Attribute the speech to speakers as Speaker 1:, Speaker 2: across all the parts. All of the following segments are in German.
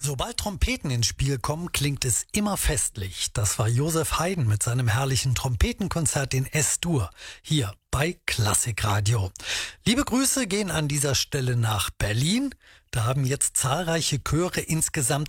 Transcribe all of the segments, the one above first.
Speaker 1: Sobald Trompeten ins Spiel kommen, klingt es immer festlich. Das war Josef Haydn mit seinem herrlichen Trompetenkonzert in S-Dur, hier bei Klassikradio. Liebe Grüße gehen an dieser Stelle nach Berlin. Da haben jetzt zahlreiche Chöre insgesamt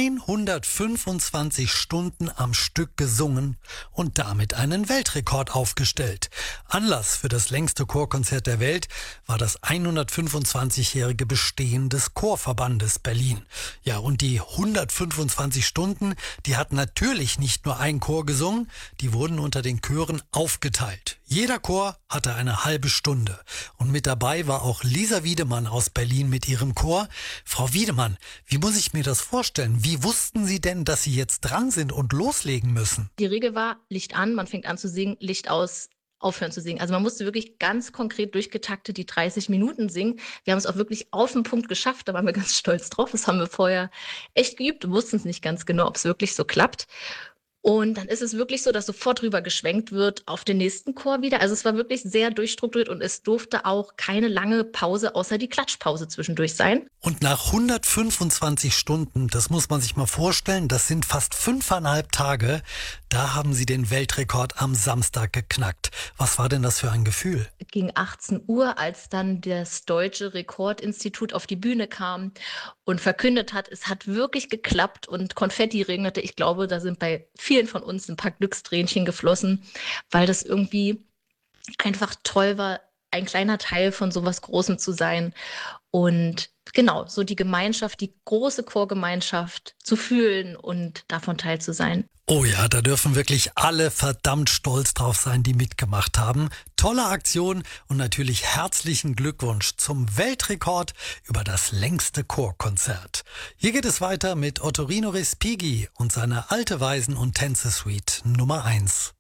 Speaker 1: 125 Stunden am Stück gesungen und damit einen Weltrekord aufgestellt. Anlass für das längste Chorkonzert der Welt war das 125-jährige Bestehen des Chorverbandes Berlin. Ja, und die 125 Stunden, die hat natürlich nicht nur ein Chor gesungen, die wurden unter den Chören aufgeteilt. Jeder Chor hatte eine halbe Stunde. Und mit dabei war auch Lisa Wiedemann aus Berlin mit ihrem Chor. Frau Wiedemann, wie muss ich mir das vorstellen? Wie wussten Sie denn, dass Sie jetzt dran sind und loslegen müssen?
Speaker 2: Die Regel war, Licht an, man fängt an zu singen, Licht aus, aufhören zu singen. Also man musste wirklich ganz konkret durchgetaktet die 30 Minuten singen. Wir haben es auch wirklich auf den Punkt geschafft, da waren wir ganz stolz drauf. Das haben wir vorher echt geübt und wussten es nicht ganz genau, ob es wirklich so klappt. Und dann ist es wirklich so, dass sofort rüber geschwenkt wird auf den nächsten Chor wieder. Also es war wirklich sehr durchstrukturiert und es durfte auch keine lange Pause außer die Klatschpause zwischendurch sein.
Speaker 1: Und nach 125 Stunden, das muss man sich mal vorstellen, das sind fast 5,5 Tage, da haben Sie den Weltrekord am Samstag geknackt. Was war denn das für ein Gefühl?
Speaker 2: Gegen 18 Uhr, als dann das Deutsche Rekordinstitut auf die Bühne kam und verkündet hat, es hat wirklich geklappt und Konfetti regnete. Ich glaube, da sind bei vielen von uns ein paar Glückstränchen geflossen, weil das irgendwie einfach toll war, ein kleiner Teil von sowas Großem zu sein und genau, so die Gemeinschaft, die große Chorgemeinschaft zu fühlen und davon Teil zu sein.
Speaker 1: Oh ja, da dürfen wirklich alle verdammt stolz drauf sein, die mitgemacht haben. Tolle Aktion und natürlich herzlichen Glückwunsch zum Weltrekord über das längste Chorkonzert. Hier geht es weiter mit Ottorino Respighi und seiner Alte Weisen- und Tänze-Suite Nummer 1.